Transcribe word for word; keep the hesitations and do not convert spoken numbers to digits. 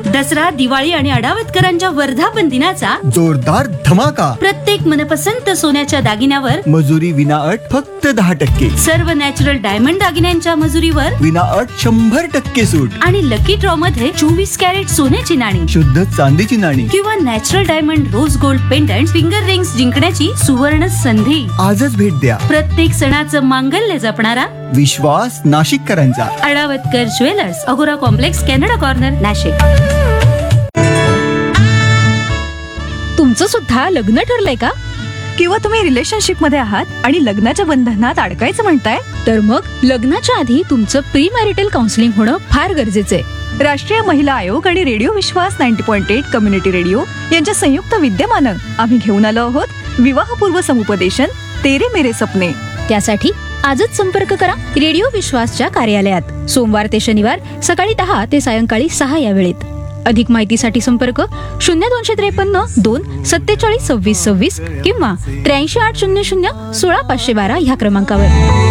दसरा, दिवाळी आणि अडावतकरांच्या वर्धापन दिनाचा जोरदार धमाका. प्रत्येक मनपसंत सोन्याच्या दागिन्यावर मजुरी विना अट फक्त दहा टक्के. सर्व नॅचरल डायमंड दागिन्यांच्या मजुरीवर विना अट शंभर टक्के सूट. आणि लकी ड्रॉ मध्ये चोवीस कॅरेट सोन्याची नाणी शुद्ध चांदीची नाणी किंवा natural diamond rose gold pendant finger rings जिंकण्याची सुवर्ण संधी. आजच भेट द्या. प्रत्येक सणाचं मांगल्य जपणारा विश्वास नाशिककरांचा. अडावतकर ज्वेलर्स, अगोरा कॉम्प्लेक्स, कॅनडा कॉर्नर, नाशिक. तुमचं सुद्धा लग्न ठरलंय का? किंवा तुम्ही रिलेशनशिप मध्ये आहात आणि लग्नाच्या बंधनात अडकायचं म्हणताय? तर मग लग्नाच्या आधी तुमचं प्री मॅरिटल काउन्सिलिंग होणं फार गरजेचं आहे. राष्ट्रीय महिला आयोग आणि रेडिओ विश्वास ninety point eight community radio यांच्या संयुक्त विद्यमानं आम्ही घेऊन आलो आहोत विवाहपूर्व समुपदेशन तेरे मेरे सपने. त्यासाठी आजच संपर्क करा रेडिओ विश्वासच्या कार्यालयात सोमवार ते शनिवार सकाळी दहा ते सायंकाळी सहा या वेळेत. अधिक माहितीसाठी संपर्क शून्य दोनशे त्रेपन्न दोन सत्तेचाळीस सव्वीस सव्वीस किंवा त्र्याऐंशी आठ शून्य शून्य सोळा पाचशे बारा ह्या क्रमांकावर.